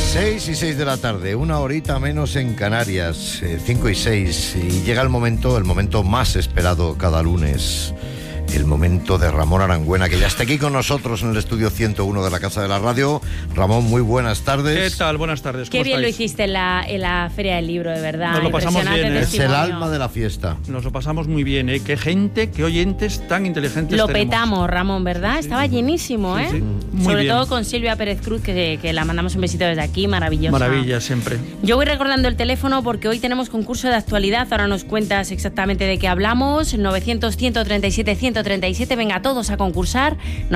6:06 de la tarde, una horita menos en Canarias, 5:06, y llega el momento más esperado cada lunes, el momento de Ramón Arangüena, que ya está aquí con nosotros en el estudio 101 de la Casa de la Radio. Ramón, muy buenas tardes. ¿Qué tal? Buenas tardes. Qué bien lo hiciste en la Feria del Libro, de verdad. Nos lo pasamos bien, ¿eh? Es el alma de la fiesta. Nos lo pasamos muy bien, ¿eh? Qué gente, qué oyentes tan inteligentes lo tenemos. petamos, Ramón, ¿verdad? Sí. Estaba llenísimo, ¿eh? Sí, sí. Muy Sobre bien. todo con Silvia Pérez Cruz, que la mandamos un besito desde aquí, maravillosa. Maravilla, siempre. Yo voy recordando el teléfono porque hoy tenemos concurso de actualidad. Ahora nos cuentas exactamente de qué hablamos. 900-137-137. Venga, todos a concursar.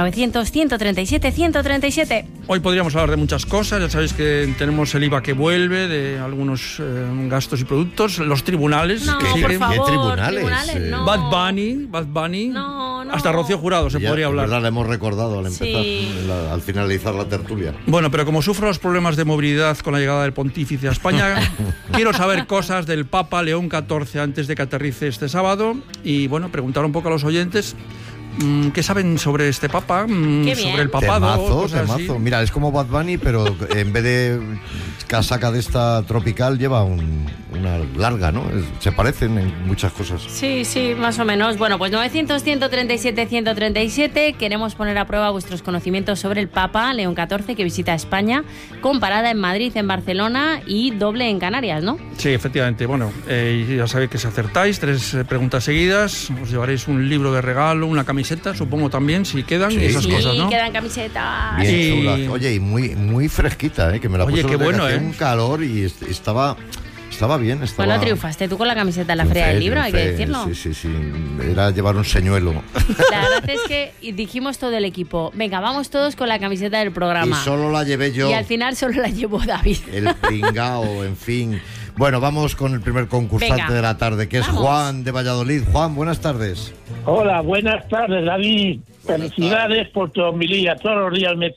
900-137-137. Hoy podríamos hablar de muchas cosas. Ya sabéis que tenemos el IVA que vuelve, de algunos gastos y productos. Los tribunales. No, que por siguen. favor. ¿Qué tribunales? No. Bad Bunny. No. Hasta Rocío Jurado se podría hablar. ¿Verdad? Le hemos recordado al empezar, Sí. al finalizar la tertulia. Bueno, pero como sufro los problemas de movilidad con la llegada del pontífice a España, quiero saber cosas del Papa León XIV antes de que aterrice este sábado y, bueno, preguntar un poco a los oyentes qué saben sobre este Papa, Qué bien. sobre el papado. cosas así. Temazo. Mira, es como Bad Bunny, pero en vez de casaca de esta tropical lleva una larga, ¿no? Se parecen en muchas cosas. Sí, más o menos. Bueno, pues 900-137-137. Queremos poner a prueba vuestros conocimientos sobre el Papa León XIV, que visita España, con parada en Madrid, en Barcelona y doble en Canarias, ¿no? Sí, efectivamente. Bueno, ya sabéis que si acertáis 3 preguntas seguidas, os llevaréis un libro de regalo, una camiseta, supongo también, si quedan, Sí. y esas cosas, ¿no? Quedan camisetas. Bien Y- chula. Oye, y muy fresquita, que me la Oye, puse qué el otro día, bueno, que hacía ¿eh? un calor y estaba bien. Bueno, triunfaste tú con la camiseta en la Feria del Libro, hay que decirlo. Sí. Era llevar un señuelo. La verdad es que dijimos todo el equipo, venga, vamos todos con la camiseta del programa. Y solo la llevé yo. Y al final solo la llevó David. El pringao, en fin. Bueno, vamos con el primer concursante Venga, de la tarde, que es vamos. Juan de Valladolid. Juan, buenas tardes. Hola, buenas tardes, David. Felicidades por tu homilía. Todos los días me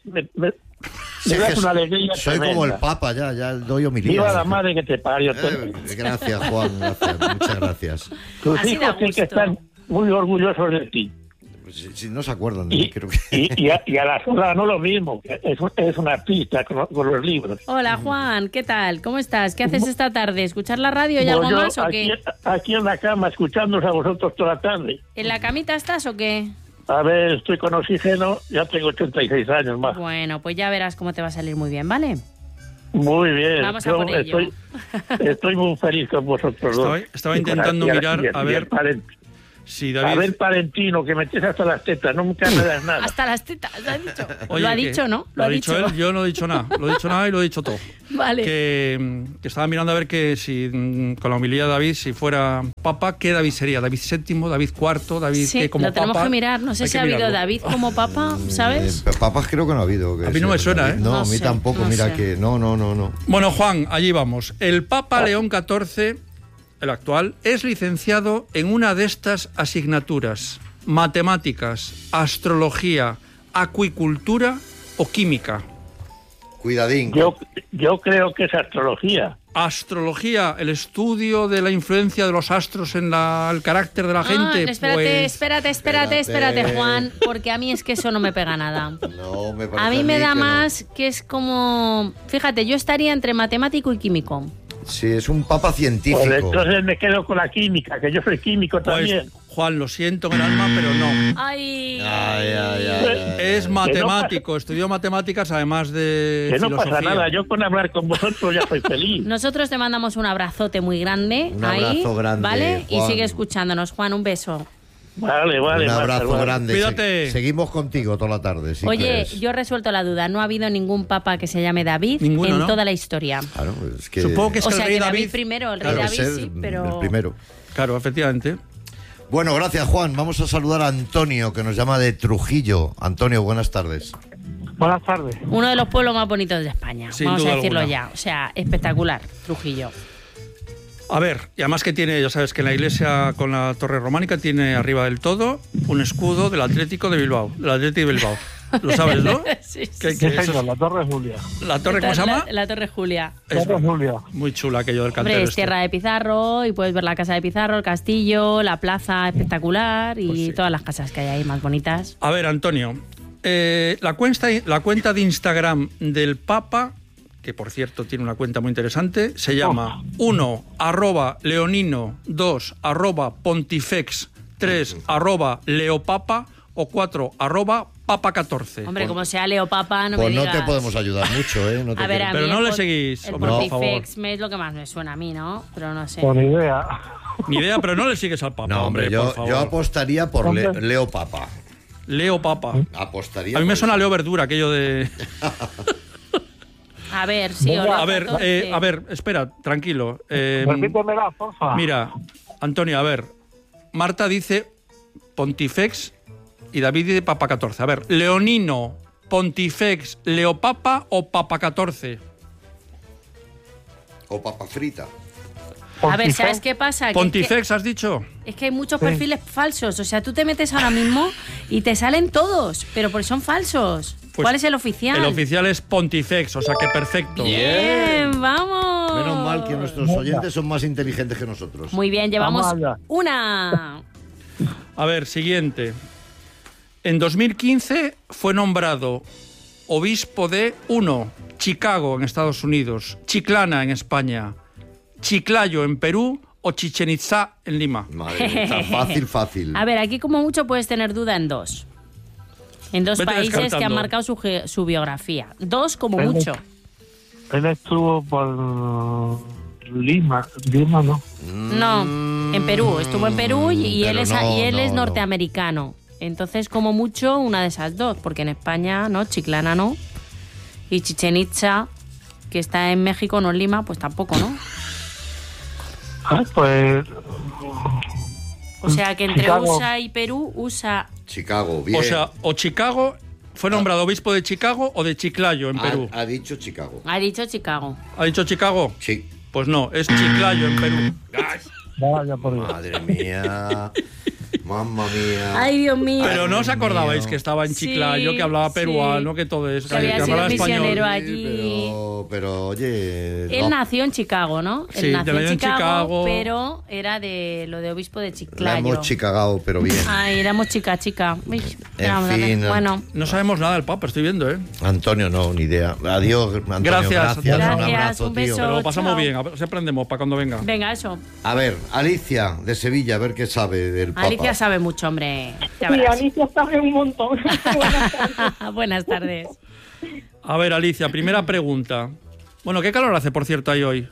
Sí, das que una alegría soy tremenda. como el Papa, ya doy homilía. Viva la madre que te parió. Gracias, Juan, gracias, muchas gracias. Tus Así da hijos tienen que gusto. estar muy orgullosos de ti. Si no se acuerdan de mí, Y, creo que... y a la sola no lo mismo. Es un artista con los libros. Hola Juan, ¿qué tal? ¿Cómo estás? ¿Qué haces esta tarde? ¿Escuchar la radio y algo Pues yo más o qué? aquí en la cama, escuchándonos a vosotros toda la tarde. ¿En la camita estás o qué? A ver, estoy con oxígeno, ya tengo 86 años más. Bueno, pues ya verás cómo te va a salir muy bien, ¿vale? Muy bien. Vamos a por ello. Estoy muy feliz con vosotros dos. Estaba Y con- intentando y a- mirar y a ver si A David... ver, Palentino, que metes hasta las tetas, nunca me das nada. Hasta las tetas, ¿lo ha dicho? Oye, lo ha que- dicho, ¿no? Lo ha dicho él, yo no he dicho nada. Lo he dicho nada y lo he dicho todo. Vale. Que estaba mirando a ver que si con la homilía de David, si fuera Papa, ¿qué David sería? ¿David VII, David IV, David Sí, qué como lo tenemos Papa? que mirar. No sé Hay si que ha habido mirarlo. David como Papa, ¿sabes? Papas creo que no ha habido. A mí no me suena, ¿eh? No, No a mí sé, tampoco, no mira sé. que... No. Bueno, Juan, allí vamos. El Papa León XIV, el actual, es licenciado en una de estas asignaturas: matemáticas, astrología, acuicultura o química. Cuidadín. Yo creo que es astrología. Astrología, el estudio de la influencia de los astros en el carácter de la gente. Espérate, Juan, porque a mí es que eso no me pega nada. No, me parece A mí me da que no. más que es como... Fíjate, yo estaría entre matemático y químico. Sí, es un papa científico. Pues entonces me quedo con la química, que yo soy químico también. Juan, lo siento en el alma, pero no. Ay. Ay. Es matemático, estudió matemáticas además de Que no filosofía. pasa nada, yo con hablar con vosotros ya soy feliz. Nosotros te mandamos un abrazote muy grande. Un ahí, abrazo grande, ¿vale? Y Juan. sigue escuchándonos, Juan, un beso. Vale, Un Marta, abrazo vale. grande. Cuídate. Seguimos contigo toda la tarde. Si Oye, quieres. yo he resuelto la duda. No ha habido ningún papa que se llame David Ninguno, en ¿no? toda la historia. Claro, es que... Supongo que es O que sea el rey que David David... primero, el rey Claro, David ser sí, pero... el primero. Claro, efectivamente. Bueno, gracias, Juan. Vamos a saludar a Antonio, que nos llama de Trujillo. Antonio, buenas tardes. Buenas tardes. Uno de los pueblos más bonitos de España, Sin vamos a duda decirlo alguna. ya. O sea, espectacular, Trujillo. A ver, y además que tiene, ya sabes que en la iglesia con la torre románica tiene arriba del todo un escudo del Atlético de Bilbao, del Atlético de Bilbao. Lo sabes, ¿no? Sí, sí, Que sí. eso es- la Torre Julia. la torre, ¿cómo se llama? La Torre Julia. Es Julia. muy chula aquello del cantero. Hombre, es este. tierra de Pizarro y puedes ver la casa de Pizarro, el castillo, la plaza espectacular y Pues sí. todas las casas que hay ahí más bonitas. A ver, Antonio, la cuenta de Instagram del Papa que por cierto tiene una cuenta muy interesante, se llama 1 @leonino, 2 @pontifex, 3 @leopapa o 4 @papa14. Hombre, como sea Leopapa, no Pues me no digas. te podemos ayudar mucho, ¿eh? No te A ver, quiero- a mí Pero no el le pon- seguís, El hombre, por favor. Pontifex me es lo que más me suena a mí, ¿no? Pero no sé. Con idea. Ni idea, pero no le sigues al Papa, No, hombre, por favor. yo apostaría por Hombre. Leo Papa. Leo Papa. Apostaría A mí me por suena eso. Leo Verdura, aquello de... A ver, sí, Venga. Leo A ver, espera, tranquilo. Repítemela, porfa. Mira, Antonio, a ver. Marta dice Pontifex y David dice Papa 14. A ver, Leonino, Pontifex, Leopapa o Papa 14. O papa frita. A ver, ¿sabes qué pasa? Que Pontifex, ¿has dicho? Es que hay muchos perfiles falsos. O sea, tú te metes ahora mismo y te salen todos, pero porque son falsos. Pues ¿Cuál es el oficial? El oficial es Pontifex, o sea que perfecto. Bien, vamos. Menos mal que nuestros oyentes son más inteligentes que nosotros. Muy bien, llevamos Vamos allá. una. A ver, siguiente. En 2015 fue nombrado obispo de 1. Chicago, en Estados Unidos, Chiclana, en España, Chiclayo, en Perú o Chichén Itzá, en Lima. Madre mía, está fácil, fácil. A ver, aquí como mucho puedes tener duda en dos. En dos Vete países que descartando. han marcado su biografía. Dos como Vale. mucho. Él estuvo por Lima. Lima no. No, en Perú. Estuvo en Perú y él, Pero es, no, y él es no. norteamericano. Entonces, como mucho, una de esas dos. Porque en España, no, Chiclana no. Y Chichén Itzá, que está en México, no en Lima, pues tampoco, ¿no? Ay, pues O sea que entre Chicago. USA y Perú, USA. Chicago, bien. O sea, o Chicago, fue nombrado obispo de Chicago o de Chiclayo, en Perú. Ha dicho Chicago. Ha dicho Chicago. ¿Ha dicho Chicago? Sí. Pues no, es Chiclayo, en Perú. vaya por Dios. Madre mía. Mamma mía. Ay, Dios mío. Pero no os Dios acordabais mío. que estaba en Sí, Chiclayo, que hablaba sí. peruano, que todo eso, Que había sido hablaba misionero español. allí. Pero oye. Él no. nació en Chicago, ¿no? Sí, Él nació nació en en Chicago, Chicago. pero era de lo de obispo de La Chiclayo. hemos chicagado, pero bien. Ay, éramos chica. Uy, éramos fin. bueno, No sabemos nada del Papa, estoy viendo, ¿eh? Antonio, no, ni idea. Adiós, Antonio. Gracias, Gracias. Antonio. Un abrazo, Un tío. beso. Pero lo pasamos chao. bien, a ver si aprendemos para cuando venga. venga, eso. A ver, Alicia, de Sevilla, a ver qué sabe del Papa. Alicia sabe mucho, hombre. Ya Sí, verás. Alicia sabe un montón. Buenas tardes. Buenas tardes. A ver, Alicia, primera pregunta. Bueno, ¿qué calor hace, por cierto, ahí hoy?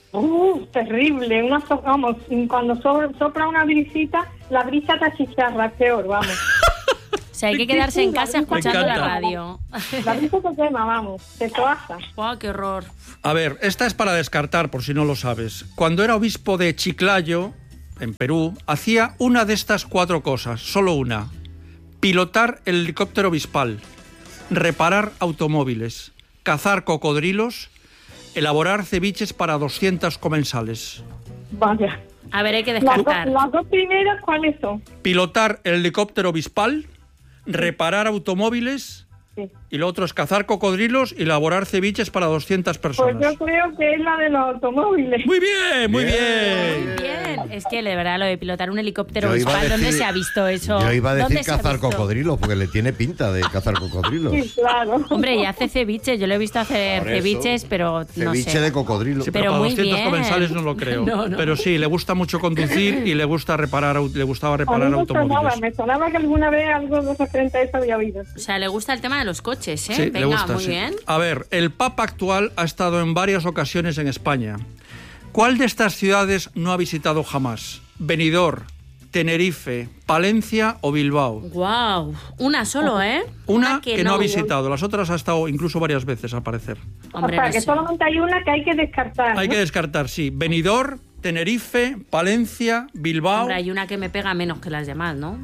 Terrible. Vamos, cuando sopla una brisita, la brisa te achicharra, peor, vamos. O sea, hay que quedarse en casa escuchando la encanta. radio. La brisa te quema, vamos, te toaza. ¡Wow, qué horror! A ver, esta es para descartar, por si no lo sabes. Cuando era obispo de Chiclayo, en Perú, hacía una de estas 4 cosas, solo una. Pilotar el helicóptero obispal, reparar automóviles, cazar cocodrilos, elaborar ceviches para 200 comensales. Vaya. A ver, hay que Las descartar. dos primeras, ¿cuáles son? Pilotar el helicóptero obispal, reparar automóviles Sí. y lo otro es cazar cocodrilos y elaborar ceviches para 200 Pues personas. yo creo que es la de los automóviles. Muy bien, muy Muy bien. bien. Es que, de verdad, lo de pilotar un helicóptero Yo iba a obispal, ¿dónde decir- se ha visto eso? Yo iba a ¿Dónde decir se ha cazar visto? cocodrilos, porque le tiene pinta de cazar cocodrilos. Sí, claro. Hombre, y hace ceviche. Yo lo he visto hacer Por eso. ceviches, pero no Ceviche sé. de cocodrilo. Sí, Pero pero para muy 200 bien. comensales no lo creo. No, no. Pero sí, le gusta mucho conducir y le gustaba reparar A mí reparar automóviles. me sonaba que alguna vez algo de referente a eso había oído. O sea, le gusta el tema de los coches, ¿eh? Sí, Venga, le gusta, muy sí. bien. A ver, el Papa actual ha estado en varias ocasiones en España. ¿Cuál de estas ciudades no ha visitado jamás? Benidorm, Tenerife, Palencia o Bilbao. Wow, una solo, ¿eh? Una que no ha visitado, las otras ha estado incluso varias veces, al parecer. Hombre, o sea, no que sé. solamente hay una que hay que descartar. Hay ¿no? que descartar, sí. Benidorm, Tenerife, Palencia, Bilbao. Hombre, hay una que me pega menos que las demás, ¿no?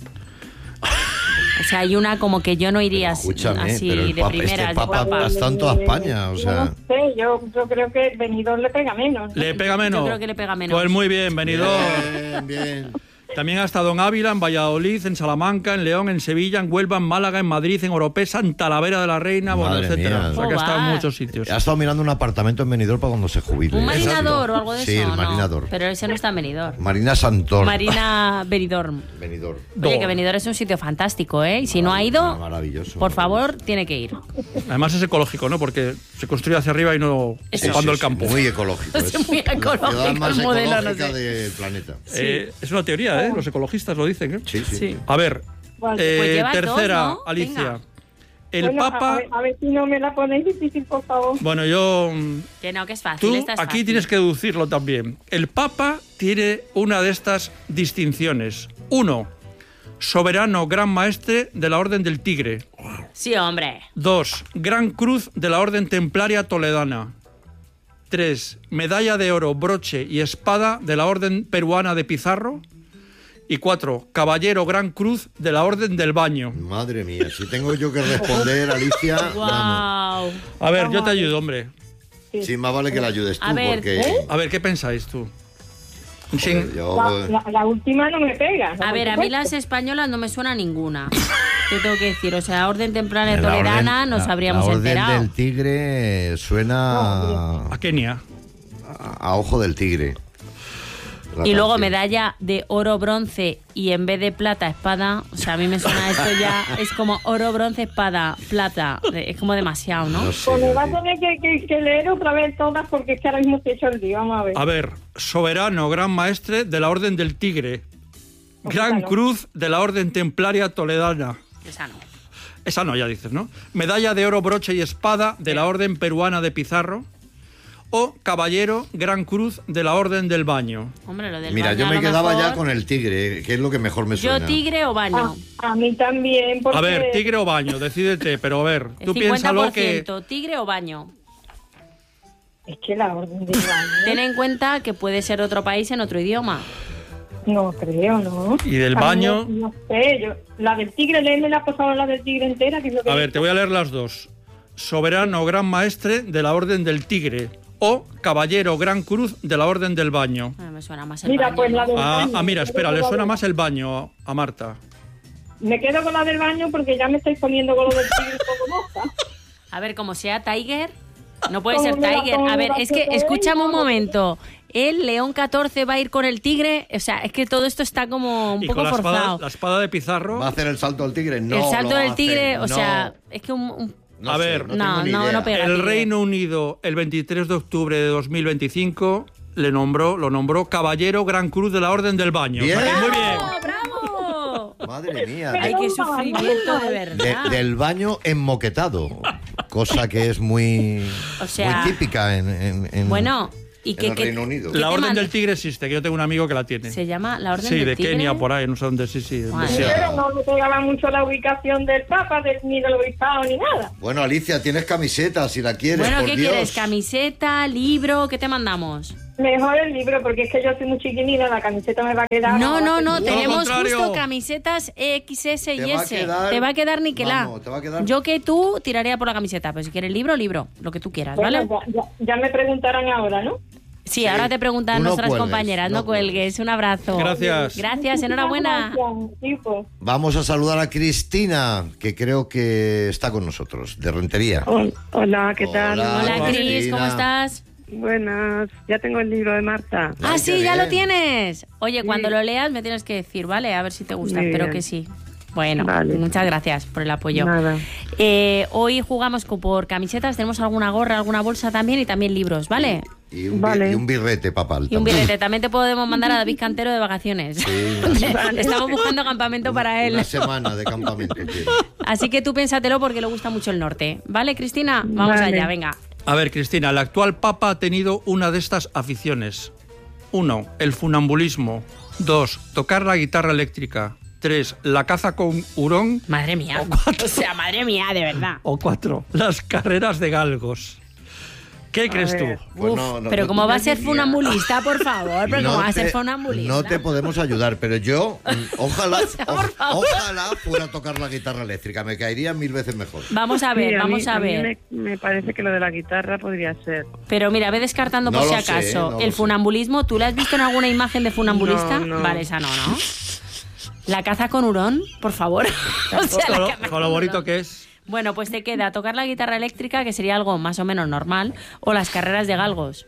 O sea, hay una como que yo no iría Escúchame, así pero el de Papa, primeras. este de Papa guapa. está en toda España, o Yo sea. no sé, yo creo que Benidorm le pega menos. ¿no? ¿Le pega menos? Yo creo que le pega menos. Pues muy bien, Benidorm. Bien, bien. También ha estado en Ávila, en Valladolid, en Salamanca, en León, en Sevilla, en Huelva, en Málaga, en Madrid, en Oropesa, en Talavera de la Reina, bueno, Madre etcétera. mía. O sea que ha estado en muchos sitios. Ha estado mirando un apartamento en Benidorm para cuando se jubile. ¿Un marinador Exacto. o algo de Sí, eso? el No, marinador. pero ese no está en Benidorm. Marina Santor. Marina Benidorm. Benidorm. Oye, que Benidorm es un sitio fantástico, ¿eh? Y si no ha ido, Maravilloso. por favor, tiene que ir. Además es ecológico, ¿no? Porque se construye hacia arriba y no Eso. ocupando el Sí, campo. muy ecológico. Es muy La ecológico ciudad más el modelo, no ecológica sé. del planeta. Es una teoría, ¿eh? Los ecologistas lo dicen, ¿eh? Sí, sí. Sí. A ver, Vale. Pues llevas tercera, dos, ¿no? Alicia. Venga. El Bueno, Papa... a ver si no me la ponéis difícil, por favor. Bueno, yo... Que no, que es fácil. Tú esta es aquí fácil. tienes que deducirlo también. El Papa tiene una de estas distinciones. 1. Soberano Gran Maestre de la Orden del Tigre. Sí, hombre. 2. Gran Cruz de la Orden Templaria Toledana. 3. Medalla de oro, broche y espada de la Orden Peruana de Pizarro. Y 4. Caballero Gran Cruz de la Orden del Baño. Madre mía, si tengo yo que responder, Alicia, vamos. Wow. A ver, yo te ayudo, hombre. Sí, más vale que la ayudes tú, A ver, porque... A ver, ¿qué pensáis tú? joder, yo... La última no me pega. A ver, a mí las españolas no me suena ninguna. Te tengo que decir, o sea, Orden Templaria La Toledana orden- nos habríamos La Orden enterado. del Tigre suena A Kenia. a ojo del tigre. La Y luego canción. medalla de oro, bronce y en vez de plata, espada. O sea, a mí me suena esto ya. Es como oro, bronce, espada, plata. Es como demasiado, ¿no? No sé, Pues me va a tío. tener que leer otra vez todas porque es que ahora mismo estoy hecho el día. Vamos a ver. A ver, Soberano Gran Maestre de la Orden del Tigre. Gran Claro. Cruz de la Orden Templaria Toledana. Esa no. Esa no, ya dices, ¿no? Medalla de oro, broche y espada de la Orden Peruana de Pizarro. O Caballero Gran Cruz de la Orden del Baño. Hombre, lo del Mira, baño yo a me lo quedaba mejor- ya con el tigre, que es lo que mejor me suena. Yo tigre o baño. A mí también. Porque... A ver, tigre o baño, decídete, pero a ver, El tú piénsalo que... 50%, tigre o baño. Es que la orden del baño. Ten en cuenta que puede ser otro país en otro idioma. No creo, ¿no? ¿Y del A mí baño? No sé, yo. La del tigre, léeme la pasada la del tigre entera. Que es lo que A ver, te voy a leer las dos. Soberano Gran Maestre de la Orden del Tigre. O Caballero Gran Cruz de la Orden del Baño. Me suena más el Mira, baño. pues la del baño. Mira, espera, Me le quedo suena con la más el baño a Marta. Me quedo con la del baño porque ya me estáis poniendo con lo del tigre como moza. A ver, como sea Tiger, no puede ¿Cómo ser me la- Tiger. cómo A me ver, la es que hace escúchame un ella? momento. El León 14 va a ir con el tigre. O sea, es que todo esto está como un Y poco con forzado. la espada de Pizarro. ¿Va a hacer el salto del tigre? No. El salto lo del hace, tigre, o no. sea, es que No A sé, ver, no, no, tengo ni no, idea. no pega. El Tigre. Reino Unido, el 23 de octubre de 2025, lo nombró Caballero Gran Cruz de la Orden del Baño. Bien. O sea que muy bien. ¡Bravo! Madre mía. Ay, qué sufrimiento de verdad. Del baño enmoquetado, cosa que es muy, O sea, muy típica en Bueno, ¿y en qué, el qué- Reino Unido. qué La te Orden manda? del Tigre existe, que yo tengo un amigo que la tiene. ¿Se llama la Orden Sí, del de Tigre? Kenia, por ahí, no sé dónde, sí. Madre desierto. Pero no me pegaba mucho la ubicación del Papa, ni del obispado, ni nada. Bueno, Alicia, tienes camiseta si la quieres, Bueno, por ¿qué Dios. quieres? ¿Camiseta, libro? ¿Qué te mandamos? Mejor el libro, porque es que yo soy muy chiquinina, la camiseta me va a quedar... No, no, no, Todo tenemos lo contrario. justo camisetas XS y Te va a S. quedar- Te va a quedar niquelá. Vamos, te va a quedar- Yo que tú tiraría por la camiseta, pero si quieres libro, libro, lo que tú quieras, ¿vale? Bueno, ya me preguntarán ahora, ¿no? Sí, ahora te preguntan Tú no nuestras cuelgues, compañeras, no no cuelgues. Un abrazo. Gracias. Gracias, enhorabuena. Gracias, tipo. Vamos a saludar a Cristina, que creo que está con nosotros, de Rentería. Hola, ¿qué tal? Hola. Hola, Cris, Cristina. ¿cómo estás? Buenas, ya tengo el libro de Marta. Ah, Ay, sí, qué ya bien. lo tienes. Oye, cuando lo leas me tienes que decir, ¿vale? A ver si te gusta, Muy espero bien. que sí. Bueno, Vale. muchas gracias por el apoyo. Nada. Hoy jugamos por camisetas, tenemos alguna gorra, alguna bolsa también y también libros, ¿vale? Y un, Vale. y un birrete papal. Y un también. birrete. También te podemos mandar a David Cantero de vacaciones. Sí, Estamos buscando campamento para él. Una semana de campamento quiere. Así que tú piénsatelo porque le gusta mucho el norte. ¿Vale, Cristina? Vamos Vale. allá, venga. A ver, Cristina, el actual Papa ha tenido una de estas aficiones. 1. El funambulismo. 2. Tocar la guitarra eléctrica. 3. La caza con hurón. Madre mía. O sea, madre mía, de verdad. O 4. Las carreras de galgos. ¿Qué crees tú? Pues pero ¿cómo va a ser diría. funambulista, por favor? Pero ¿cómo va a ser funambulista? No te podemos ayudar, pero yo, ojalá, Por favor. ojalá fuera a tocar la guitarra eléctrica, me caería 1000 veces mejor. Vamos a ver, Sí, vamos a mí ver. me parece que lo de la guitarra podría ser. Pero mira, ve descartando No por si lo sé, acaso. no lo El sé. funambulismo, ¿tú la has visto en alguna imagen de funambulista? No, no. Vale, esa no, ¿no? La caza con hurón, por favor. O sea, la caza Con lo bonito que es. Bueno, pues te queda tocar la guitarra eléctrica, que sería algo más o menos normal, o las carreras de galgos.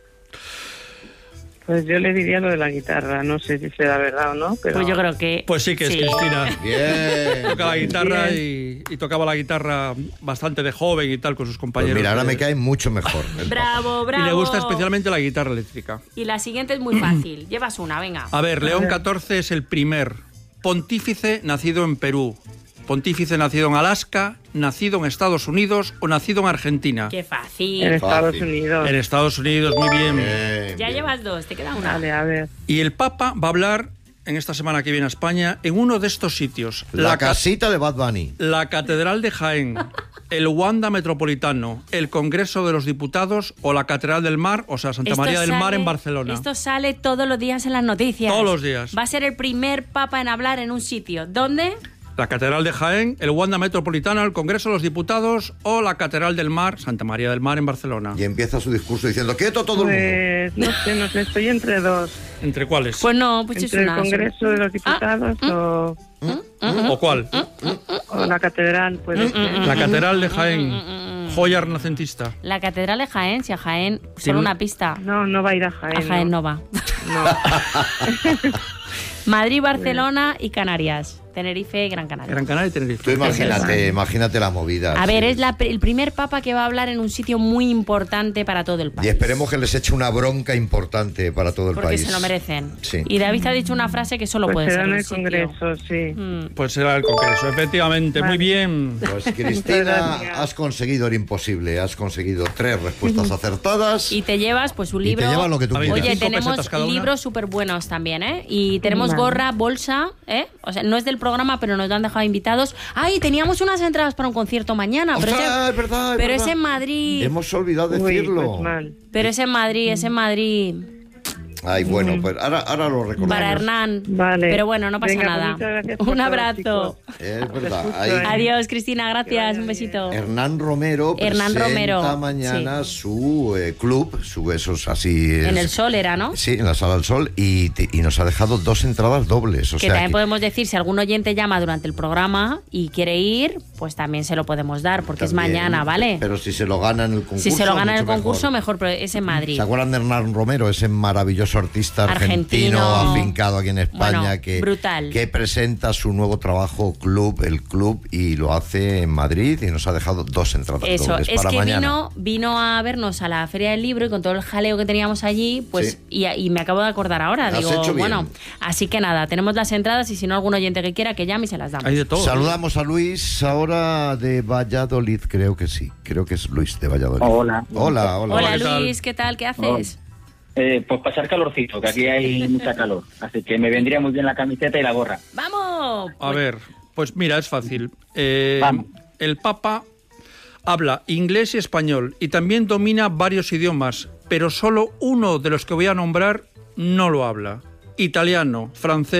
Pues yo le diría lo de la guitarra, no sé si será verdad o no, pero... Pues yo creo que... Pues sí que es Cristina. Bien. Toca la guitarra y tocaba la guitarra bastante de joven y tal con sus Pues compañeros. mira, ahora me cae mucho mejor. Bravo, bravo. Y le gusta especialmente la guitarra eléctrica. Y la siguiente es muy fácil. Llevas una, venga. A ver, León XIV es el primer pontífice nacido en Perú, pontífice nacido en Alaska, nacido en Estados Unidos o nacido en Argentina. Qué En fácil. Estados Fácil. Unidos. En Estados Unidos, muy bien. Bien, Ya bien. llevas dos, te queda una. Vale, a ver. Y el Papa va a hablar en esta semana que viene a España en uno de estos sitios. La ca- casita de Bad Bunny. la Catedral de Jaén, el Wanda Metropolitano, el Congreso de los Diputados o la Catedral del Mar, o sea, Santa Esto María del Mar sale- en Barcelona. Esto sale todos los días en las noticias. Todos los días. Va a ser el primer papa en hablar en un sitio. ¿Dónde? La Catedral de Jaén, el Wanda Metropolitano, el Congreso de los Diputados o la Catedral del Mar, Santa María del Mar en Barcelona. Y empieza su discurso diciendo, quieto todo el mundo. Pues no sé, estoy entre dos. ¿Entre cuáles? Pues no, pues es Entre el una. Congreso de los Diputados ¿O cuál? o la Catedral, puede ser. La Catedral de Jaén, joya renacentista. La Catedral de Jaén, si a Jaén, Sí, solo ¿no? una pista. No, no va a ir a Jaén. A Jaén no va. No. Madrid, Barcelona y Canarias. Tenerife y Gran Canaria. Gran Canaria y Tenerife. Tú imagínate la movida. A ver, sí. es el primer papa que va a hablar en un sitio muy importante para todo el Y país. esperemos que les eche una bronca importante para todo el Porque país. se lo merecen. Sí. Y David ha dicho una frase que solo Pues puede será ser en un el sitio. Congreso, sí. Pues será el Congreso, efectivamente. Vale. Muy bien. Pues Cristina, gracias. has conseguido el imposible. Has conseguido 3 respuestas acertadas. Y te llevas pues un Y te libro. llevas lo que tú Oye, quieras. Oye, 5 tenemos pesetas cada una. libros súper buenos también, ¿eh? Y tenemos Vale. gorra, bolsa, ¿eh? O sea, no es del programa, pero nos han dejado invitados. ¡Ay! Teníamos unas entradas para un concierto mañana. Pero, ¡Ostras, es verdad, es pero verdad! es en Madrid. Hemos olvidado Uy, decirlo. pues mal. Pero es en Madrid, es en Madrid. Ay, bueno, pues ahora lo recordamos. Para Hernán. Vale. Pero bueno, no pasa Venga, pues nada. muchas gracias por Un todo, abrazo. chicos. Es verdad. Te Ahí, escucho, Adiós, Cristina, gracias. vaya Un bien. besito. Hernán Romero Hernán presenta Romero, mañana su club, su esos así. En el Sol era, ¿no? Sí, en la Sala del Sol y nos ha dejado 2 entradas dobles. O Que sea también que- podemos decir, si algún oyente llama durante el programa y quiere ir, pues también se lo podemos dar, porque es también, mañana, ¿vale? Pero si se lo gana en el concurso. Si se lo gana en el mucho concurso, mejor. mejor, pero es en Madrid. ¿Se acuerdan de Hernán Romero, ese maravilloso artista argentino afincado aquí en España Bueno, que, brutal. que presenta su nuevo trabajo el club, y lo hace en Madrid y nos ha dejado 2 entradas Eso, dobles es para que mañana? vino a vernos a la Feria del Libro y con todo el jaleo que teníamos allí, pues Sí. y me acabo de acordar ahora. Has Digo, hecho bien. bueno, así que nada, tenemos las entradas y si no algún oyente que quiera que llame y se las damos. Hay de todo. Saludamos a Luis ahora de Valladolid, creo que sí. Creo que es Luis de Valladolid. Hola. Hola, hola. Hola ¿qué tal? Luis, ¿qué tal? ¿Qué haces? Pues pasar calorcito, que aquí hay mucha calor. Así que me vendría muy bien la camiseta y la gorra. ¡Vamos! A ver, pues mira, es fácil. Vamos. El Papa habla inglés y español y también domina varios idiomas, pero solo uno de los que voy a nombrar no lo habla. Italiano, francés,